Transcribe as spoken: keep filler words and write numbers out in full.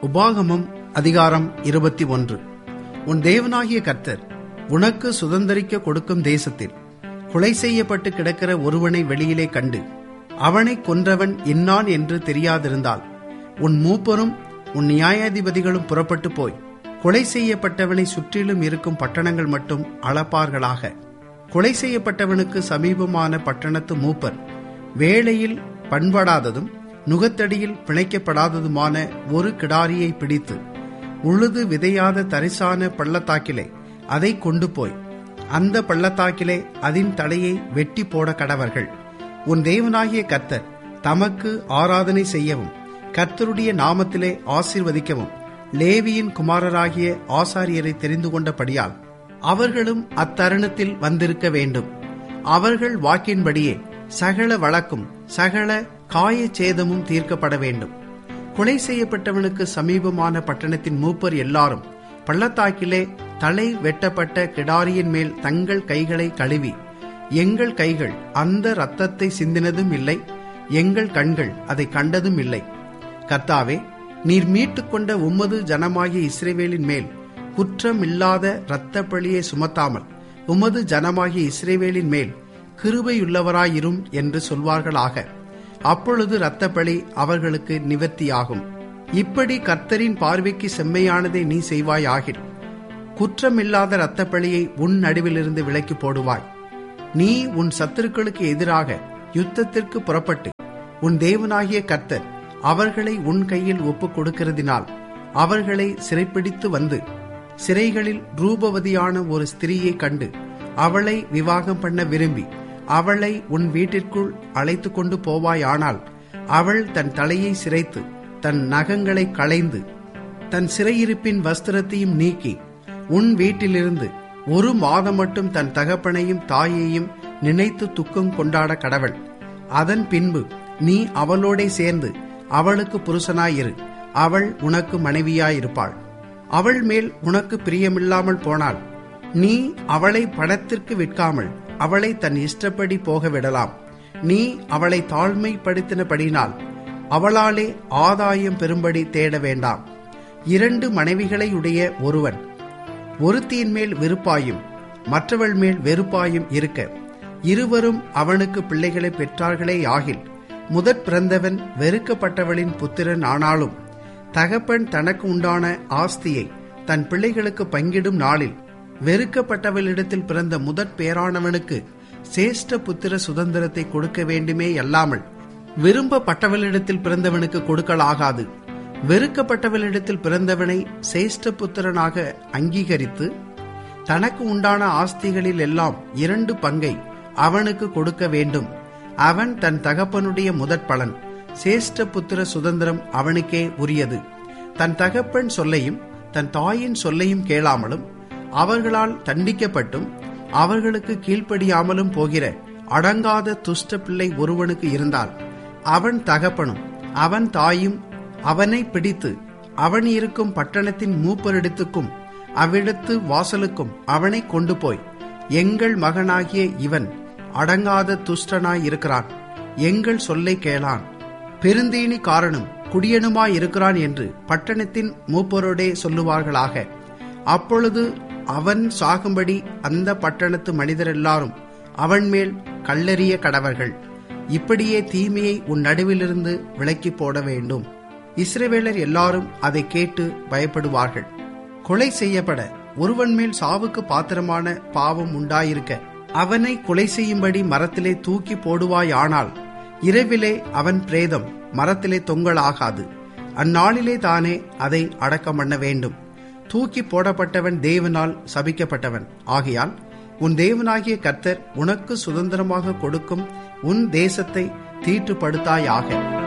உபாகமம் அதிகாரம் இருபத்தி ஒன்று. உன் தேவனாகிய கர்த்தர் உனக்கு சுதந்தரிக்க கொடுக்கும் தேசத்தில் கொலை செய்யப்பட்டு கிடக்கிற ஒருவனை வெளியிலே கண்டு அவனை கொன்றவன் இன்னான் என்று தெரியாதிருந்தால் உன் மூப்பரும் உன் நியாயாதிபதிகளும் புறப்பட்டு போய் கொலை செய்யப்பட்டவனை சுற்றிலும் இருக்கும் பட்டணங்கள் மட்டும் அளப்பார்களாக. கொலை செய்யப்பட்டவனுக்கு சமீபமான பட்டணத்து மூப்பர் வேளையில் பண்படாததும் நுகத்தடியில் பிணைக்கப்படாததுமான ஒரு கிடாரியை பிடித்து உழுது விதையாத தரிசான பள்ளத்தாக்கிலே அதை கொண்டு போய் அந்த பள்ளத்தாக்கிலே அதன் தலையை வெட்டி போட கடவர்கள். உன் தேவனாகிய கர்த்தர் தமக்கு ஆராதனை செய்யவும் கர்த்தருடைய நாமத்திலே ஆசீர்வதிக்கவும் லேவியின் குமாரராகிய ஆசாரியரை தெரிந்து கொண்டபடியால் அவர்களும் அத்தருணத்தில் வந்திருக்க வேண்டும். அவர்கள் வாக்கின்படியே சகல வழக்கும் சகல காயச்சேதமும் தீர்க்கப்பட வேண்டும். கொலை செய்யப்பட்டவனுக்கு சமீபமான பட்டணத்தின் மூப்பர் எல்லாரும் பள்ளத்தாக்கிலே தலை வெட்டப்பட்ட கிடாரியின் மேல் தங்கள் கைகளை கழுவி, எங்கள் கைகள் அந்த இரத்தத்தை சிந்தினதும் இல்லை, எங்கள் கண்கள் அதை கண்டதும் இல்லை. கர்த்தாவே, நீர் மீட்டுக்கொண்ட உமது ஜனமாகிய இஸ்ரவேலின் மேல் குற்றமில்லாத இரத்த பழியை சுமத்தாமல் உமது ஜனமாகிய இஸ்ரவேலின் மேல் கிருபையுள்ளவராயிரும் என்று சொல்வார்களாக. அப்பொழுது இரத்தப்பழி அவர்களுக்கு நிவர்த்தியாகும். இப்படி கர்த்தரின் பார்வைக்கு செம்மையானதை நீ செய்வாயாகில் குற்றமில்லாத இரத்தப்பழியை உன் நடுவிலிருந்து விலக்கி போடுவாய். நீ உன் சத்துருக்களுக்கு எதிராக யுத்தத்திற்கு புறப்பட்டு உன் தேவனாகிய கர்த்தர் அவர்களை உன் கையில் ஒப்புக் கொடுக்கிறதினால் அவர்களை சிறைப்பிடித்து வந்து சிறைகளில் ரூபவதியான ஒரு ஸ்திரீயை கண்டு அவளை விவாகம் பண்ண விரும்பி அவளை உன் வீட்டிற்குள் அழைத்து கொண்டு போவாயானால் அவள் தன் தலையை சிரைத்து தன் நகங்களை களைந்து தன் சிறையிருப்பின் வஸ்திரத்தையும் நீக்கி உன் வீட்டிலிருந்து ஒரு மாதம் மட்டும் தன் தகப்பனையும் தாயையும் நினைத்து துக்கம் கொண்டாட கடவள். அதன் பின்பு நீ அவளோடே சேர்ந்து அவளுக்கு புருஷனாயிரு, அவள் உனக்கு மனைவியாயிருப்பாள். அவள் மேல் உனக்கு பிரியமில்லாமல் போனால் நீ அவளை பணத்திற்கு விற்காமல் அவளை தன் இஷ்டப்படி போக விடலாம். நீ அவளை தாழ்மைப்படுத்தினபடினால் அவளாலே ஆதாயம் பெறும்படி தேட வேண்டாம். இரண்டு மனைவிகளை உடைய ஒருவன் ஒருத்தியின் மேல் விருப்பாயும் மற்றவள் மேல் வெறுப்பாயும் இருக்க இருவரும் அவனுக்கு பிள்ளைகளை பெற்றார்களே ஆகில் முதற் பிறந்தவன் வெறுக்கப்பட்டவளின் புத்திரன் ஆனாலும் தகப்பன் தனக்கு உண்டான ஆஸ்தியை தன் பிள்ளைகளுக்கு பங்கிடும் நாளில் வெறுக்கப்பட்டவளிடத்தில் பிறந்த முதற் பேரானவனுக்கு சேஷ்ட புத்திர சுதந்திரத்தை கொடுக்க வேண்டுமே அல்லாமல் விரும்பப்பட்டவளிடத்தில் பிறந்தவனுக்கு கொடுக்கலாகாது. வெறுக்கப்பட்டவளிடத்தில் பிறந்தவனை சேஷ்ட புத்திரனாக அங்கீகரித்து தனக்கு உண்டான ஆஸ்திகளில் எல்லாம் இரண்டு பங்கை அவனுக்கு கொடுக்க வேண்டும். அவன் தன் தகப்பனுடைய முதற் பலன். சேஷ்ட புத்திர சுதந்திரம் அவனுக்கே உரியது. தன் தகப்பன் சொல்லையும் தன் தாயின் சொல்லையும் கேளாமலும் அவர்களால் தண்டிக்கப்பட்டும் அவர்களுக்கு கீழ்ப்படியாமலும் போகிற அடங்காத துஷ்ட பிள்ளை ஒருவனுக்கு இருந்தால் அவன் தகப்பனும் அவன் தாயும் அவனை பிடித்து அவன் இருக்கும் பட்டணத்தின் மூப்பரிடத்துக்கும் அவ்விடத்து வாசலுக்கும் அவனை கொண்டு போய், எங்கள் மகனாகிய இவன் அடங்காத துஷ்டனாயிருக்கிறான், எங்கள் சொல்லை கேளான், பெருந்தீனி காரனும் குடியனுமாயிருக்கிறான் என்று பட்டணத்தின் மூப்பரோடே சொல்லுவார்களாக. அப்பொழுது அவன் சாகும்படி அந்த பட்டணத்து மனிதர் எல்லாரும் அவன் மேல் கல்லெறிய கடவர்கள். இப்படியே தீமையை உன் நடுவிலிருந்து விலக்கி போட வேண்டும். இஸ்ரவேலர் எல்லாரும் அதை கேட்டு பயப்படுவார்கள். கொலை செய்யப்பட ஒருவன் மேல் சாவுக்கு பாத்திரமான பாவம் உண்டாயிருக்க அவனை கொலை செய்யும்படி மரத்திலே தூக்கி போடுவாயானால் இரவிலே அவன் பிரேதம் மரத்திலே தொங்கலாகாது. அந்நாளிலே தானே அதை அடக்கம் பண்ண வேண்டும். தூக்கி போடப்பட்டவன் தேவனால் சபிக்கப்பட்டவன். ஆகையால் உன் தேவனாகிய கர்த்தர் உனக்கு சுதந்திரமாக கொடுக்கும் உன் தேசத்தை தீட்டுப்படுத்தாயாக.